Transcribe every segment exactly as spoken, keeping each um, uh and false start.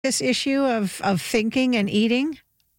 this issue of, of thinking and eating?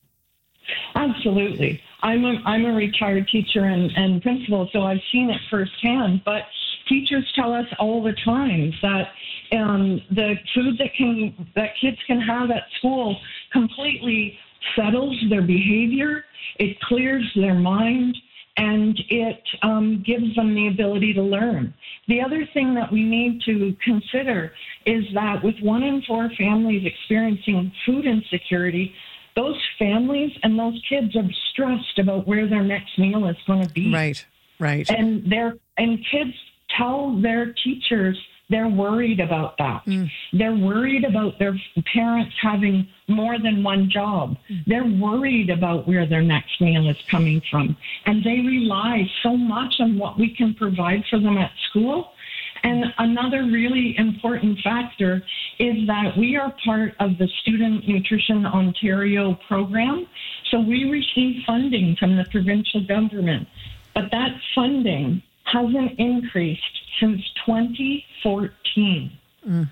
Absolutely. I'm a, I'm a retired teacher and, and principal, so I've seen it firsthand. But teachers tell us all the time that um, the food that can that kids can have at school completely settles their behavior, it clears their mind, and it um, gives them the ability to learn. The other thing that we need to consider is that with one in four families experiencing food insecurity, those families and those kids are stressed about where their next meal is going to be. Right, right. And they're and kids tell their teachers they're worried about that. Mm. They're worried about their parents having more than one job. Mm. They're worried about where their next meal is coming from. And they rely so much on what we can provide for them at school. And another really important factor is that we are part of the Student Nutrition Ontario program. So we receive funding from the provincial government. But that funding hasn't increased since twenty fourteen. Mm.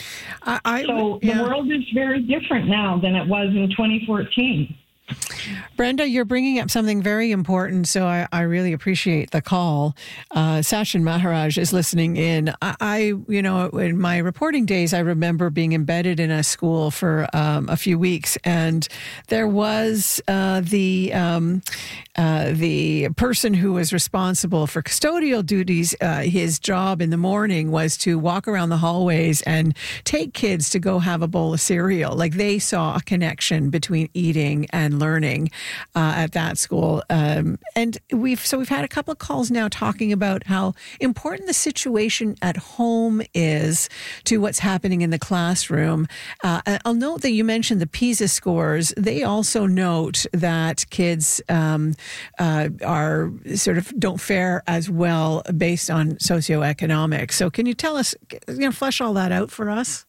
I, I, so yeah. The world is very different now than it was in twenty fourteen. Brenda, you're bringing up something very important, so I, I really appreciate the call. Uh, Sachin Maharaj is listening in. I, I, you know, in my reporting days, I remember being embedded in a school for um, a few weeks, and there was uh, the um, uh, the person who was responsible for custodial duties. Uh, his job in the morning was to walk around the hallways and take kids to go have a bowl of cereal. Like, they saw a connection between eating and learning uh, at that school. Um, and we've so we've had a couple of calls now talking about how important the situation at home is to what's happening in the classroom. Uh, I'll note that you mentioned the PISA scores. They also note that kids um, uh, are sort of don't fare as well based on socioeconomics. So can you tell us, you know, flesh all that out for us?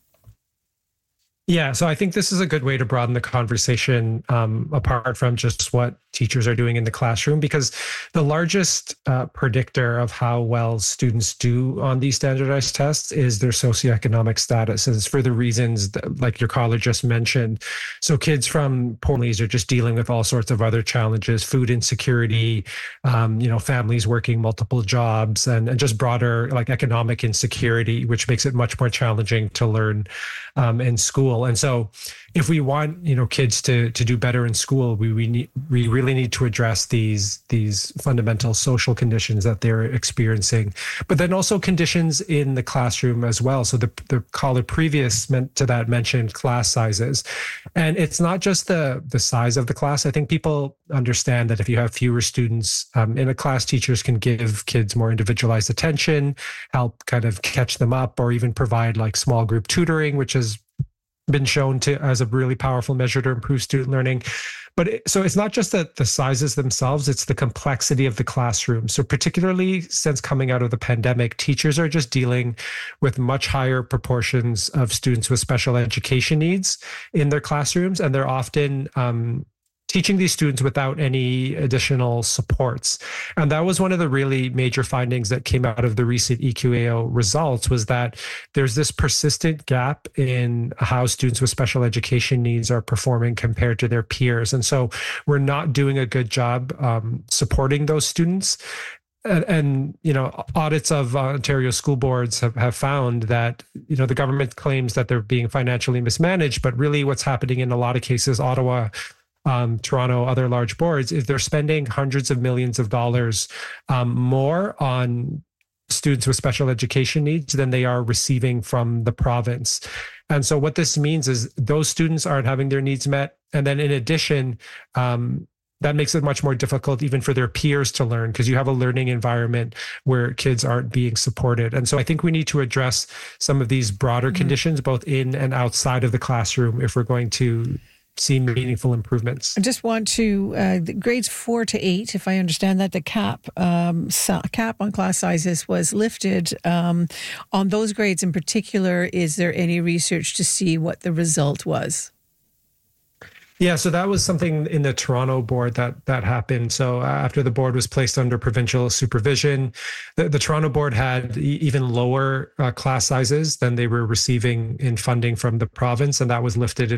Yeah, so I think this is a good way to broaden the conversation um, apart from just what teachers are doing in the classroom, because the largest uh, predictor of how well students do on these standardized tests is their socioeconomic status. And it's for the reasons that, like your caller just mentioned. So kids from poor families are just dealing with all sorts of other challenges, food insecurity, um, you know, families working multiple jobs, and, and just broader like economic insecurity, which makes it much more challenging to learn um, in school. And so if we want, you know, kids to to do better in school, we we need we really need to address these these fundamental social conditions that they're experiencing, but then also conditions in the classroom as well. So the the caller previous meant to that mentioned class sizes, and it's not just the the size of the class. I think people understand that if you have fewer students um, in a class, teachers can give kids more individualized attention, help kind of catch them up, or even provide like small group tutoring, which is been shown to as a really powerful measure to improve student learning. But it, so it's not just the, the sizes themselves, it's the complexity of the classroom. So particularly since coming out of the pandemic, teachers are just dealing with much higher proportions of students with special education needs in their classrooms. And they're often um, teaching these students without any additional supports. And that was one of the really major findings that came out of the recent E Q A O results, was that there's this persistent gap in how students with special education needs are performing compared to their peers. And so we're not doing a good job um, supporting those students. And, and, you know, audits of uh, Ontario school boards have, have found that, you know, the government claims that they're being financially mismanaged, but really what's happening in a lot of cases, Ottawa, Um, Toronto, other large boards, is they're spending hundreds of millions of dollars um, more on students with special education needs than they are receiving from the province. And so what this means is those students aren't having their needs met. And then in addition, um, that makes it much more difficult even for their peers to learn, because you have a learning environment where kids aren't being supported. And so I think we need to address some of these broader mm-hmm. conditions, both in and outside of the classroom, if we're going to see meaningful improvements. I just want to, uh, the grades four to eight, if I understand that, the cap um, cap on class sizes was lifted. Um, on those grades in particular, is there any research to see what the result was? Yeah, so that was something in the Toronto board that that happened. So after the board was placed under provincial supervision, the, the Toronto board had e- even lower uh, class sizes than they were receiving in funding from the province, and that was lifted